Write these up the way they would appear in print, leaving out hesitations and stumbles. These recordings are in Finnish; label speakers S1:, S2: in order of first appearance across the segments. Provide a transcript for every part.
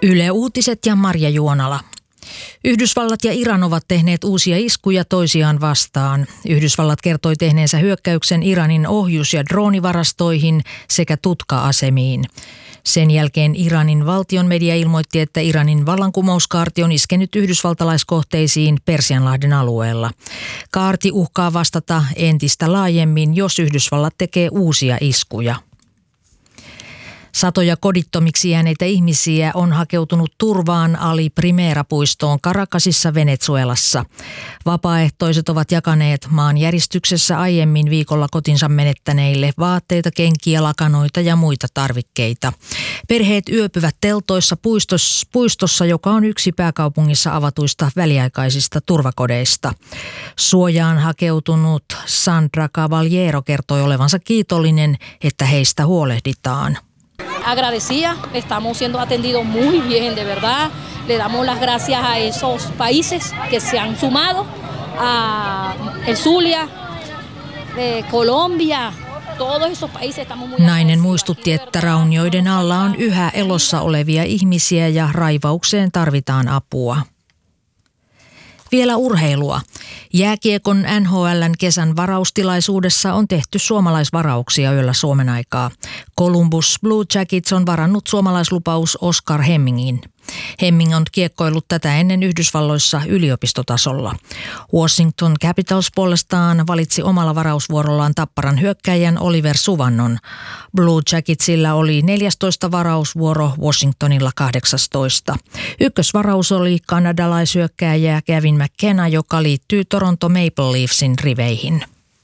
S1: Yle Uutiset ja Marja Juonala. Yhdysvallat ja Iran ovat tehneet uusia iskuja toisiaan vastaan. Yhdysvallat kertoi tehneensä hyökkäyksen Iranin ohjus- ja droonivarastoihin sekä tutka-asemiin. Sen jälkeen Iranin valtion media ilmoitti, että Iranin vallankumouskaarti on iskenyt yhdysvaltalaiskohteisiin Persianlahden alueella. Kaarti uhkaa vastata entistä laajemmin, jos Yhdysvallat tekee uusia iskuja. Satoja kodittomiksi jääneitä ihmisiä on hakeutunut turvaan Ali Primera-puistoon Caracasissa Venezuelassa. Vapaaehtoiset ovat jakaneet maanjäristyksessä aiemmin viikolla kotinsa menettäneille vaatteita, kenkiä, lakanoita ja muita tarvikkeita. Perheet yöpyvät teltoissa puistossa, joka on yksi pääkaupungissa avatuista väliaikaisista turvakodeista. Suojaan hakeutunut Sandra Caballero kertoi olevansa kiitollinen, että heistä huolehditaan.
S2: Agradecida, estamos siendo atendidos muy bien, de verdad. Le damos las gracias a esos países que se han sumado, a El Zulia, Colombia, todos esos países estamos muy.
S1: Nainen muistutti, että raunioiden alla on yhä elossa olevia ihmisiä ja raivaukseen tarvitaan apua. Vielä urheilua. Jääkiekon NHL:n kesän varaustilaisuudessa on tehty suomalaisvarauksia yöllä Suomen aikaa. Columbus Blue Jackets on varannut suomalaislupaus Oskar Hemmingin. Hemming on kiekkoillut tätä ennen Yhdysvalloissa yliopistotasolla. Washington Capitals puolestaan valitsi omalla varausvuorollaan Tapparan hyökkäjän Oliver Suvannon. Blue Jacketsilla oli 14 varausvuoro, Washingtonilla 18. Ykkösvaraus oli kanadalaishyökkääjä Gavin McKenna, joka liittyy Toronto Maple Leafsin riveihin.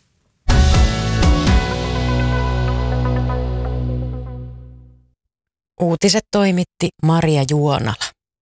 S3: Uutiset toimitti Marja Juonala.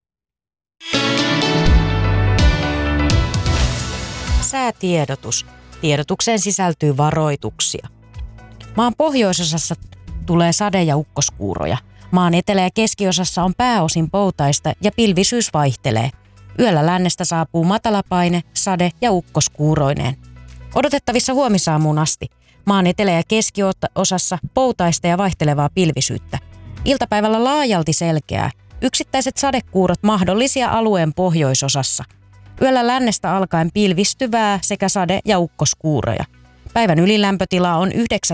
S3: Säätiedotus. Tiedotukseen sisältyy varoituksia. Maan pohjoisosassa tulee sade- ja ukkoskuuroja. Maan etelä- ja keskiosassa on pääosin poutaista ja pilvisyys vaihtelee. Yöllä lännestä saapuu matalapaine, sade- ja ukkoskuuroineen. Odotettavissa huomisaamuun asti. Maan etelä- ja keskiosassa poutaista ja vaihtelevaa pilvisyyttä. Iltapäivällä laajalti selkeää. Yksittäiset sadekuurot mahdollisia alueen pohjoisosassa. Yöllä lännestä alkaen pilvistyvää sekä sade- ja ukkoskuuroja. Päivän ylilämpötila on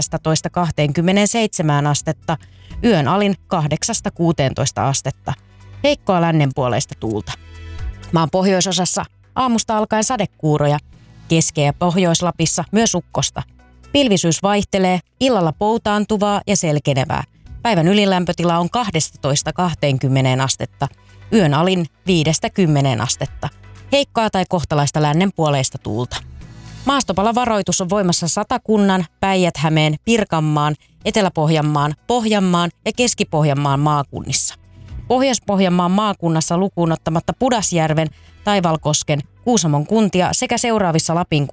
S3: 19–27 astetta, yön alin 8–16 astetta. Heikkoa lännenpuoleista tuulta. Maan pohjoisosassa aamusta alkaen sadekuuroja. Keski- ja Pohjois-Lapissa myös ukkosta. Pilvisyys vaihtelee, illalla poutaantuvaa ja selkenevää. Päivän ylilämpötila on 12–20 astetta, yön alin 5–10 astetta. Heikkoa tai kohtalaista lännenpuoleista tuulta. Maastopalavaroitus on voimassa Satakunnan, Päijät-Hämeen, Pirkanmaan, Etelä-Pohjanmaan, Pohjanmaan ja Keski-Pohjanmaan maakunnissa. Pohjois-Pohjanmaan maakunnassa lukuun ottamatta Pudasjärven, Taivalkosken, Kuusamon kuntia sekä seuraavissa Lapin